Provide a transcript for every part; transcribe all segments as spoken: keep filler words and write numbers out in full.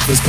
Breakfast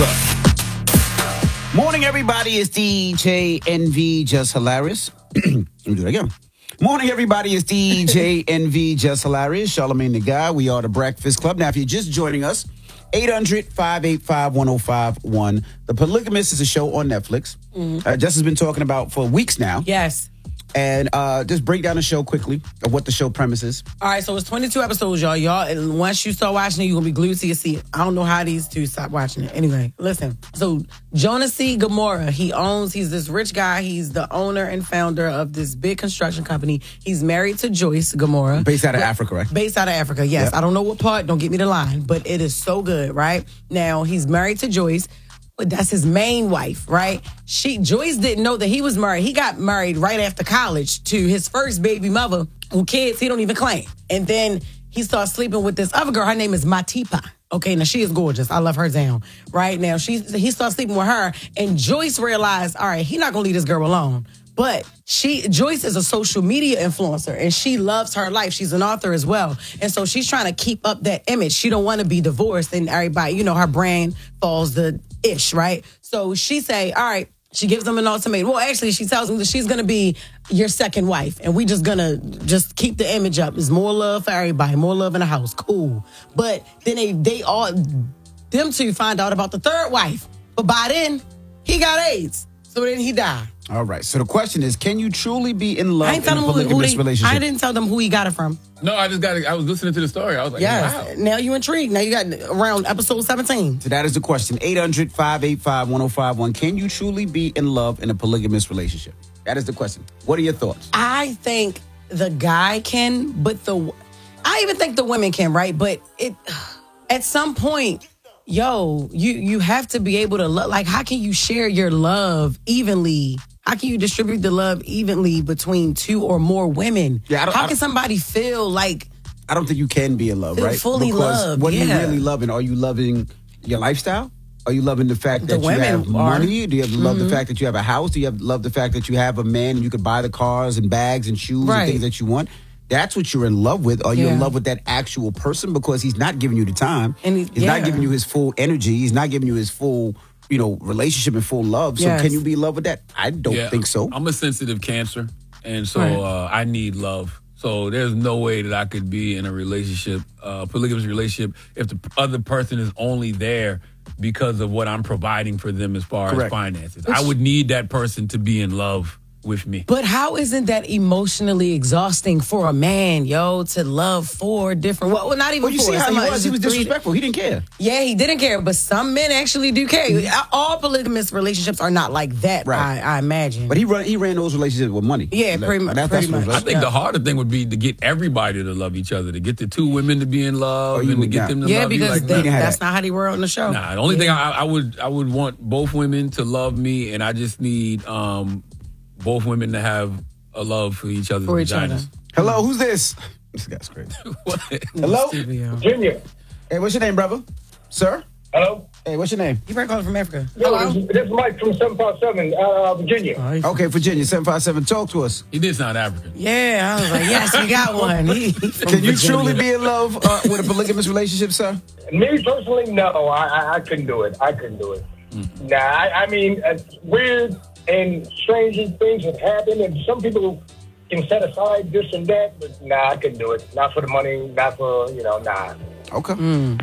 Club. Morning, everybody. It's D J N V, just hilarious. Let me do that again. Morning, everybody. It's D J N V, just hilarious. Charlamagne the Guy. We are the Breakfast Club. Now, if you're just joining us, eight hundred, five eight five, one oh five one. The Polygamist is a show on Netflix. Mm-hmm. Uh, Jess has been talking about for weeks now. Yes. And uh, just break down the show quickly of what the show premise is. All right, so it's twenty-two episodes, y'all. Y'all, and once you start watching it, you're going to be glued to your seat. I don't know how these two stop watching it. Anyway, listen. So Jonas C. Gamora, he owns, he's this rich guy. He's the owner and founder of this big construction company. He's married to Joyce Gamora. Based out of Africa, right? Based out of Africa, yes. Yep. I don't know what part. Don't get me the line. But it is so good, right? Now, he's married to Joyce. That's his main wife, right? She Joyce didn't know that he was married. He got married right after college to his first baby mother, who kids he don't even claim. And then he starts sleeping with this other girl. Her name is Matipa. Okay, now she is gorgeous. I love her down. Right now, she he starts sleeping with her, and Joyce realized, all right, he's not gonna leave this girl alone. But she, Joyce is a social media influencer, and she loves her life. She's an author as well. And so she's trying to keep up that image. She don't want to be divorced, and everybody, you know, her brand falls the ish, right? So she say, all right, she gives them an ultimatum. Well, actually, she tells them that she's going to be your second wife, and we just going to just keep the image up. There's more love for everybody, more love in the house. Cool. But then they, they all, them two find out about the third wife. But by then, he got AIDS. So then he died. All right. So the question is, can you truly be in love I ain't in a polygamous they, relationship? I didn't tell them who he got it from. No, I just got it. I was listening to the story. I was like, yes. wow. Now you intrigued. Now you got around episode seventeen. So that is the question. eight hundred, five eight five, one oh five one. Can you truly be in love in a polygamous relationship? That is the question. What are your thoughts? I think the guy can, but the... I even think the women can, right? But it at some point... Yo, you you have to be able to love. Like, how can you share your love evenly? How can you distribute the love evenly between two or more women? Yeah, I don't, how I can somebody feel like I don't think you can be in love, feel right? fully because loved? What yeah. are you really loving? Are you loving your lifestyle? Are you loving the fact that The you have women money? are. Do you have love Mm-hmm. the fact that you have a house? Do you have love the fact that you have a man and you could buy the cars and bags and shoes Right. and things that you want? That's what you're in love with. Are you Yeah. in love with that actual person? Because he's not giving you the time. And he- he's yeah. not giving you his full energy. He's not giving you his full, you know, relationship and full love. So Yes. can you be in love with that? I don't Yeah, think so. I'm a sensitive Cancer, and so Right. uh, I need love. So there's no way that I could be in a relationship, uh, polygamous relationship, if the other person is only there because of what I'm providing for them as far Correct. as finances. I would need that person to be in love with me. But how isn't that emotionally exhausting for a man, yo, to love four different... Well, not even Well, you four. see how he Somebody- was? He was three- disrespectful. He didn't care. Yeah, he didn't care, but some men actually do care. All polygamous relationships are not like that, Right. I, I imagine. But he run, he ran those relationships with money. Yeah, pretty much- That, pretty that's what- much. I think Yeah. the harder thing would be to get everybody to love each other, to get the two women to be in love, Oh, you and to would get not. them to yeah, love you because like they- that. didn't have that's that. not how they were on the show. Nah, the only thing I, I would I would want both women to love me, and I just need um, both women to have a love for each other's For each vaginas. other. Hello, who's this? This guy's crazy. What? Hello? Studio. Junior. Hey, what's your name, brother? Sir? Hello? Hey, what's your name? You better calling from Africa. Yo, Hello? this, this is Mike from seven five seven, uh, Virginia. Okay, Virginia, seven five seven. Talk to us. He did sound African. Yeah, I was like, yes, we got one. He, he from Can you Virginia. truly be in love uh, with a polygamous relationship, sir? Me personally, no, I, I, I couldn't do it. I couldn't do it. Mm-hmm. Nah, I, I mean, uh, weird and strange things have happened, and some people can set aside this and that, but nah, I couldn't do it. Not for the money, not for, you know, nah. Okay.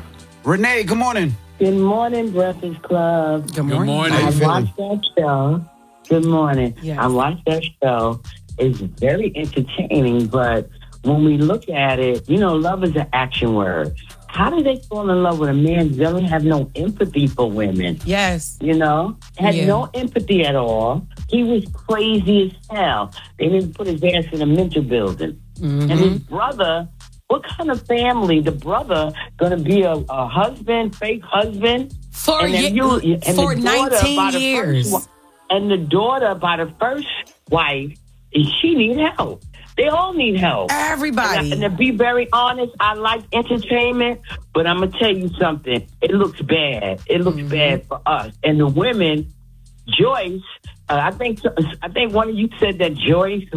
Renee, good morning. Good morning, Breakfast Club. Good Good morning. morning. I feeling? watched that show. Good morning. Yes. I watched that show. It's very entertaining, but when we look at it, you know, love is an action word. How do they fall in love with a man who doesn't have no empathy for women? Yes. You know, had Yeah. no empathy at all. He was crazy as hell. They didn't put his ass in a mental building. Mm-hmm. And his brother, what kind of family? The brother gonna be a, a husband, fake husband, For, and then ye- you, and for the daughter nineteen by the years. First, wi- and the daughter by the first wife, she need help. They all need help. Everybody. And, I, and to be very honest, I like entertainment, but I'm gonna tell you something. It looks bad. It looks Mm-hmm. bad for us. And the women, Joyce. Uh, I think I think one of you said that Joyce